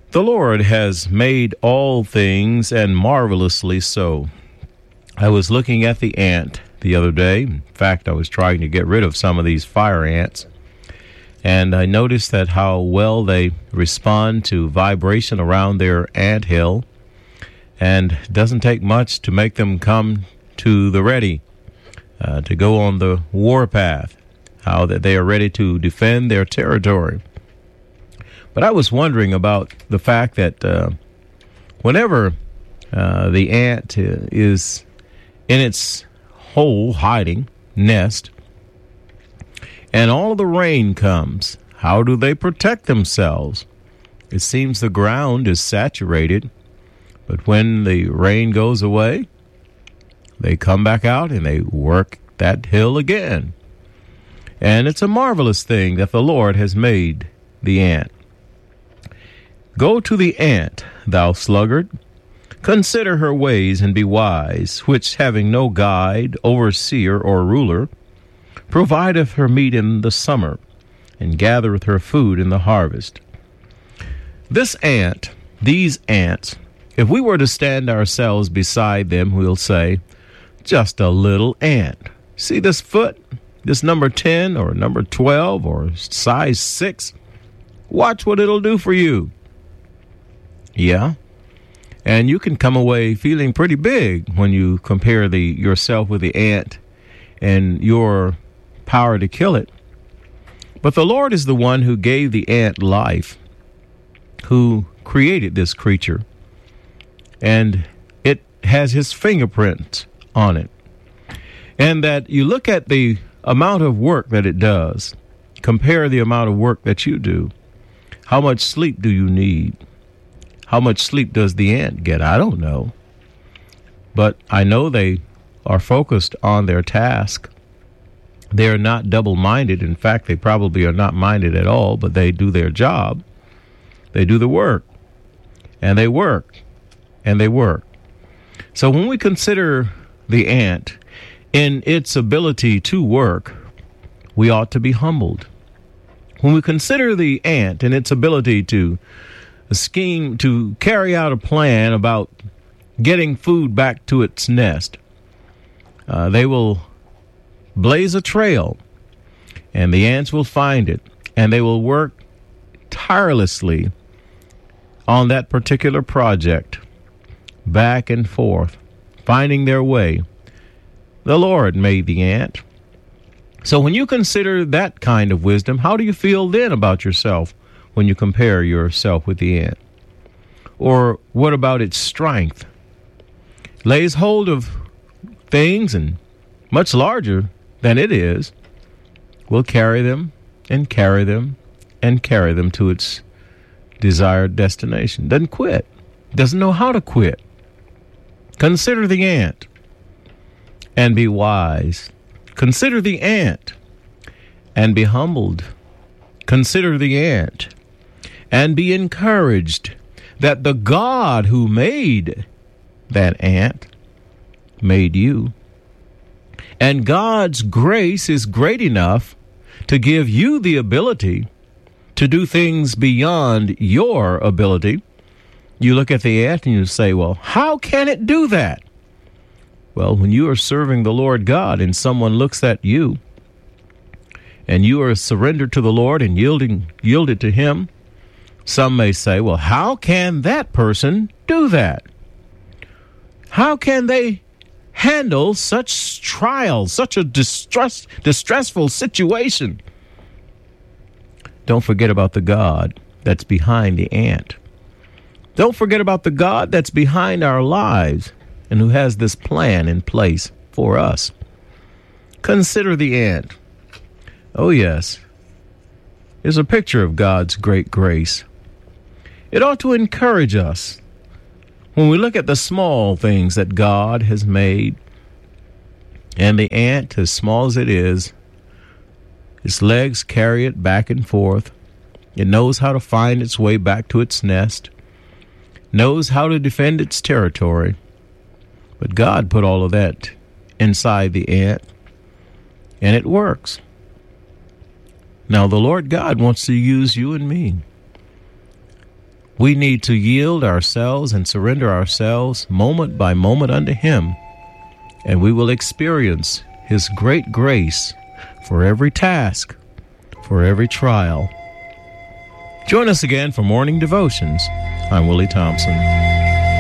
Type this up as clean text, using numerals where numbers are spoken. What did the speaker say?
The Lord has made all things, and marvelously so. I was looking at the ant the other day. In fact, I was trying to get rid of some of these fire ants. And I noticed that how well they respond to vibration around their ant hill. And it doesn't take much to make them come to the ready, to go on the warpath, how that they are ready to defend their territory. But I was wondering about the fact that whenever the ant is in its hole hiding, nest, and all the rain comes, how do they protect themselves? It seems the ground is saturated, but when the rain goes away, they come back out and they work that hill again. And it's a marvelous thing that the Lord has made the ant. Go to the ant, thou sluggard. Consider her ways and be wise, which having no guide, overseer, or ruler, provideth her meat in the summer, and gathereth her food in the harvest. This ant, these ants, if we were to stand ourselves beside them, we'll say, just a little ant. See this foot, this number 10 or number 12 or size 6? Watch what it'll do for you. Yeah. And you can come away feeling pretty big when you compare yourself with the ant and your power to kill it. But the Lord is the one who gave the ant life, who created this creature, and it has his fingerprints on it. And that you look at the amount of work that it does, compare the amount of work that you do. How much sleep do you need? How much sleep does the ant get? I don't know. But I know they are focused on their task. They are not double-minded. In fact, they probably are not minded at all, but they do their job. They do the work. And they work. And they work. So when we consider the ant in its ability to work, we ought to be humbled. When we consider the ant and its ability to scheme, to carry out a plan about getting food back to its nest, they will blaze a trail, and the ants will find it, and they will work tirelessly on that particular project, back and forth, finding their way. The Lord made the ant. So when you consider that kind of wisdom, how do you feel then about yourself when you compare yourself with the ant? Or what about its strength? Lays hold of things and much larger than it is, will carry them and carry them and carry them to its desired destination. Doesn't quit. Doesn't know how to quit. Consider the ant and be wise. Consider the ant and be humbled. Consider the ant and be encouraged that the God who made that ant made you. And God's grace is great enough to give you the ability to do things beyond your ability. You look at the ant and you say, well, how can it do that? Well, when you are serving the Lord God and someone looks at you and you are surrendered to the Lord and yielded to Him, some may say, well, how can that person do that? How can they handle such trials, such a distressful situation? Don't forget about the God that's behind the ant. Don't forget about the God that's behind our lives and who has this plan in place for us. Consider the ant. Oh, yes. It's a picture of God's great grace. It ought to encourage us when we look at the small things that God has made. And the ant, as small as it is, its legs carry it back and forth. It knows how to find its way back to its nest, knows how to defend its territory. But God put all of that inside the ant, and it works. Now, the Lord God wants to use you and me. We need to yield ourselves and surrender ourselves moment by moment unto Him, and we will experience His great grace for every task, for every trial. Join us again for Morning Devotions. I'm Willie Thompson.